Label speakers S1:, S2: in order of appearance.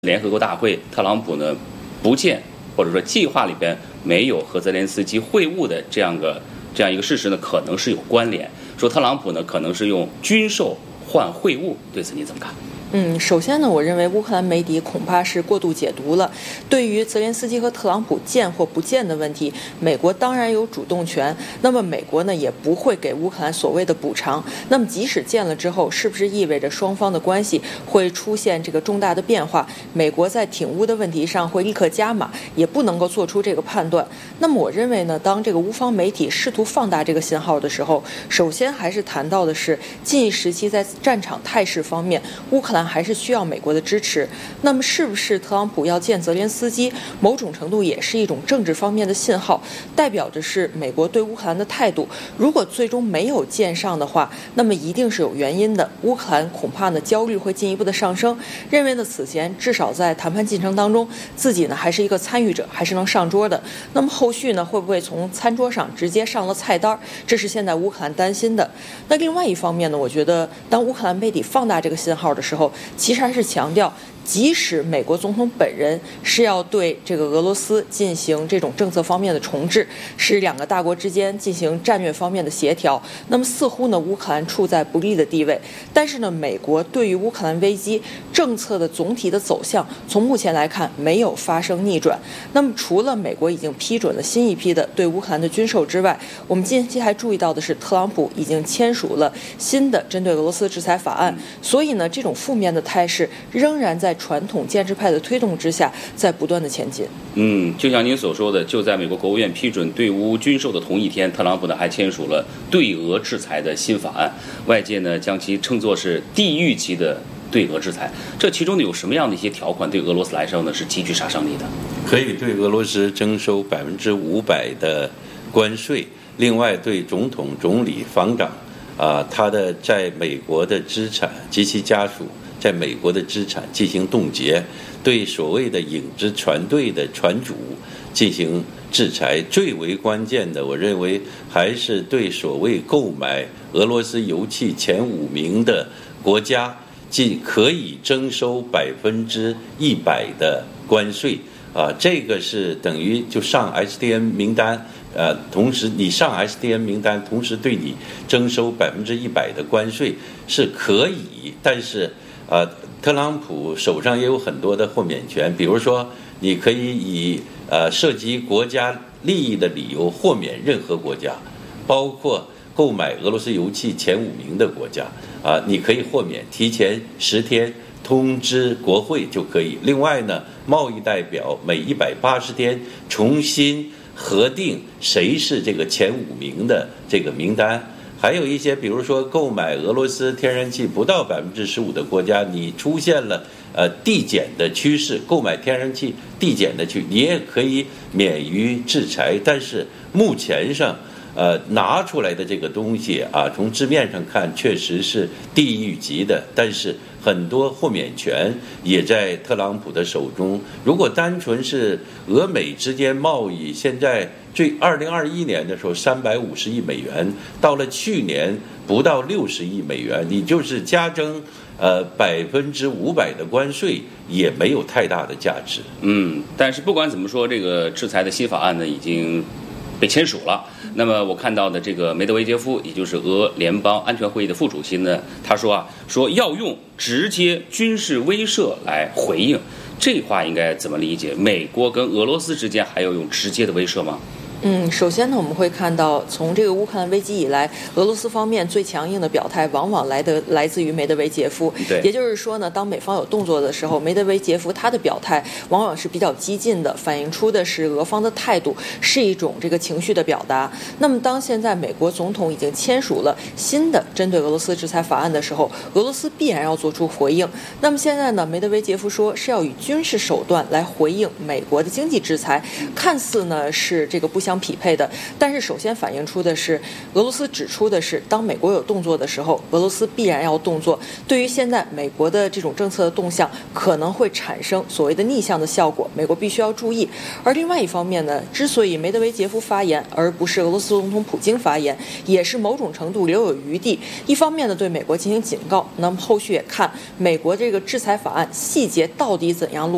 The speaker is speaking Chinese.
S1: 联合国大会，特朗普呢不见或者说计划里边没有和泽连斯基会晤的这样一个事实呢，可能是有关联。说特朗普呢可能是用军售换会晤，对此你怎么看？
S2: 首先呢，我认为乌克兰媒体恐怕是过度解读了。对于泽连斯基和特朗普见或不见的问题，美国当然有主动权。那么美国呢，也不会给乌克兰所谓的补偿。那么即使见了之后，是不是意味着双方的关系会出现这个重大的变化？美国在挺乌的问题上会立刻加码，也不能够做出这个判断。那么我认为呢，当这个乌方媒体试图放大这个信号的时候，首先还是谈到的是近一时期在战场态势方面，乌克兰还是需要美国的支持。那么是不是特朗普要见泽连斯基，某种程度也是一种政治方面的信号，代表着是美国对乌克兰的态度。如果最终没有见上的话，那么一定是有原因的。乌克兰恐怕呢焦虑会进一步的上升，认为呢此前至少在谈判进程当中，自己呢还是一个参与者，还是能上桌的。那么后续呢会不会从餐桌上直接上了菜单，这是现在乌克兰担心的。那另外一方面呢，我觉得当乌克兰媒体放大这个信号的时候，其实还是强调，即使美国总统本人是要对这个俄罗斯进行这种政策方面的重置，是两个大国之间进行战略方面的协调，那么似乎呢乌克兰处在不利的地位。但是呢，美国对于乌克兰危机政策的总体的走向，从目前来看没有发生逆转。那么除了美国已经批准了新一批的对乌克兰的军售之外，我们近期还注意到的是，特朗普已经签署了新的针对俄罗斯制裁法案。所以呢，这种负面的态势仍然在传统建制派的推动之下，在不断的前进。
S1: 就像您所说的，就在美国国务院批准对乌军售的同一天，特朗普呢还签署了对俄制裁的新法案，外界呢将其称作是地狱级的对俄制裁。这其中呢有什么样的一些条款对俄罗斯来说呢是极具杀伤力的？
S3: 可以对俄罗斯征收500%的关税，另外对总统、总理、防长他的在美国的资产及其家属在美国的资产进行冻结，对所谓的影子船队的船主进行制裁。最为关键的，我认为还是对所谓购买俄罗斯油气前5名的国家，可以征收100%的关税。这个是等于就上 SDN 名单。同时你上 SDN 名单，同时对你征收100%的关税是可以，但是特朗普手上也有很多的豁免权，比如说你可以以涉及国家利益的理由豁免任何国家，包括购买俄罗斯油气前5名的国家你可以豁免，提前10天通知国会就可以。另外呢，贸易代表每180天重新核定谁是这个前5名的这个名单。还有一些比如说购买俄罗斯天然气不到15%的国家，你出现了递减的趋势，购买天然气递减的趋势，你也可以免于制裁。但是目前上拿出来的这个东西从字面上看确实是地狱级的，但是很多豁免权也在特朗普的手中。如果单纯是俄美之间贸易，现在2021年的时候350亿美元，到了去年不到60亿美元，你就是加征500%的关税也没有太大的价值。
S1: 但是不管怎么说，这个制裁的新法案呢已经被签署了。那么我看到的这个梅德韦杰夫，也就是俄联邦安全会议的副主席呢，他说要用直接军事威慑来回应。这话应该怎么理解？美国跟俄罗斯之间还要用直接的威慑吗？
S2: 首先呢，我们会看到，从这个乌克兰危机以来，俄罗斯方面最强硬的表态往往来自于梅德韦杰夫。也就是说呢，当美方有动作的时候，梅德韦杰夫他的表态往往是比较激进的，反映出的是俄方的态度，是一种这个情绪的表达。那么当现在美国总统已经签署了新的针对俄罗斯制裁法案的时候，俄罗斯必然要做出回应。那么现在呢，梅德韦杰夫说是要以军事手段来回应美国的经济制裁，看似呢是这个不相匹配的，但是首先反映出的是，俄罗斯指出的是，当美国有动作的时候，俄罗斯必然要动作。对于现在美国的这种政策的动向，可能会产生所谓的逆向的效果，美国必须要注意。而另外一方面呢，之所以梅德韦杰夫发言，而不是俄罗斯总统普京发言，也是某种程度留有余地。一方面呢，对美国进行警告，那么后续也看美国这个制裁法案细节到底怎样落